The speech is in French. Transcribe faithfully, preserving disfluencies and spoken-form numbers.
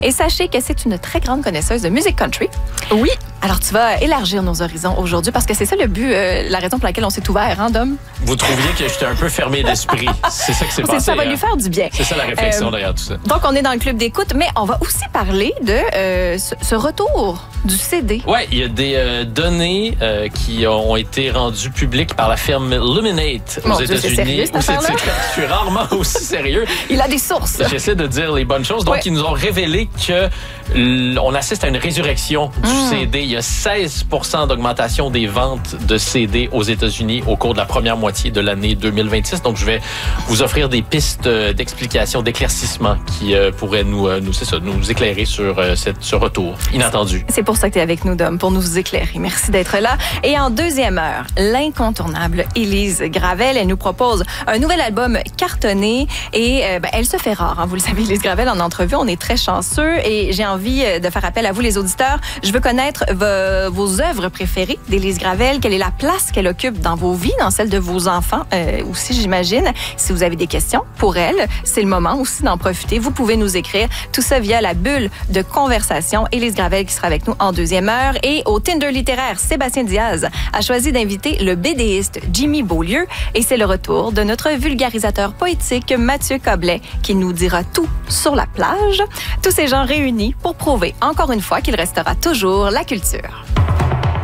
Et sachez que c'est une très grande connaisseuse de musique country. Oui. Alors, tu vas élargir nos horizons aujourd'hui parce que c'est ça le but, euh, la raison pour laquelle on s'est ouvert, hein, Dom? Vous trouviez que j'étais un peu fermé d'esprit. C'est ça qui s'est passé. Ça va lui faire du bien. C'est ça la réflexion Euh, derrière tout ça. Donc, on est dans le club d'écoute, mais on va aussi parler de euh, ce, ce retour du C D. Oui, il y a des euh, données euh, qui ont été rendues publiques par la firme Luminate aux Mon Dieu, c'est États-Unis. sérieux, cette Où c'est- affaire-là? c'est- Je suis rarement aussi sérieux. Il a des sources. J'essaie de dire les bonnes choses. Donc, Ouais. ils nous ont révélé que l- on assiste à une résurrection du Mm. C D. Il y a seize pour cent d'augmentation des ventes de C D aux États-Unis au cours de la première moitié de l'année deux mille vingt-six. Donc, je vais vous offrir des pistes euh, d'explication, d'éclaircissement qui euh, pourraient nous, euh, nous, c'est ça, nous éclairer sur euh, cette, ce retour inattendu. C'est pour ça que tu es avec nous, Dom, pour nous éclairer. Merci d'être là. Et en deuxième heure, l'incontournable Élise Gravel, elle nous propose un nouvel album cartonné et euh, ben, elle se fait rare. Hein. Vous le savez, Élise Gravel, en entrevue, on est très chanceux et j'ai envie de faire appel à vous, les auditeurs. Je veux connaître vos, vos œuvres préférées d'Élise Gravel. Quelle est la place qu'elle occupe dans vos vies, dans celle de vos enfants euh, aussi, j'imagine. Si vous avez des questions pour elle, c'est le moment aussi d'en profiter. Vous pouvez nous écrire tout ça via la bulle de conversation. Élise Gravel qui sera avec nous en deuxième heure. Et au Tinder littéraire, Sébastien Diaz a choisi d'inviter le bédéiste Jimmy Beaulieu. Et c'est le retour de notre vulgarisateur poétique Mathieu Coblet qui nous dira tout sur la plage. Tous ces gens réunis pour prouver encore une fois qu'il restera toujours la culture.